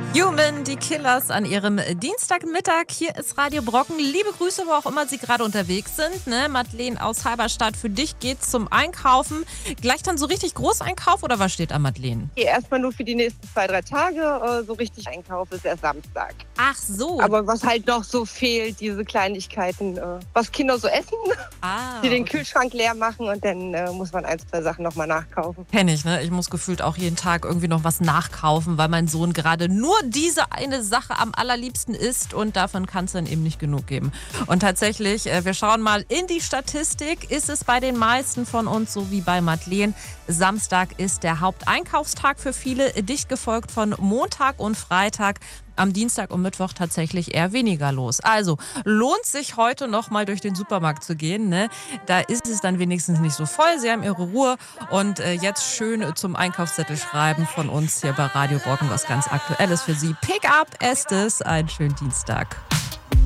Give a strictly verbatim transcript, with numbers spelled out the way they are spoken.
Human, die Killers an ihrem Dienstagmittag. Hier ist Radio Brocken. Liebe Grüße, wo auch immer Sie gerade unterwegs sind. Ne? Madeleine aus Halberstadt, für dich geht's zum Einkaufen. Gleich dann so richtig Großeinkauf oder was steht an, Madeleine? Erstmal nur für die nächsten zwei, drei Tage. So richtig Einkauf ist erst Samstag. Ach so. Aber was halt noch so fehlt, diese Kleinigkeiten, was Kinder so essen, ah, die den okay. Kühlschrank leer machen und dann äh, muss man ein, zwei Sachen nochmal nachkaufen. Kenn ich, ne? Ich muss gefühlt auch jeden Tag irgendwie noch was nachkaufen, weil mein Sohn gerade nur diese eine Sache am allerliebsten isst und davon kann es dann eben nicht genug geben. Und tatsächlich, wir schauen mal in die Statistik, ist es bei den meisten von uns so wie bei Madeleine. Samstag ist der Haupteinkaufstag für viele, dicht gefolgt von Montag und Freitag. Am Dienstag und Mittwoch tatsächlich eher weniger los. Also lohnt sich heute noch mal durch den Supermarkt zu gehen. Ne? Da ist es dann wenigstens nicht so voll. Sie haben ihre Ruhe und äh, jetzt schön zum Einkaufszettel schreiben von uns hier bei Radio Brocken, was ganz Aktuelles für Sie. Pick up Estes, einen schönen Dienstag.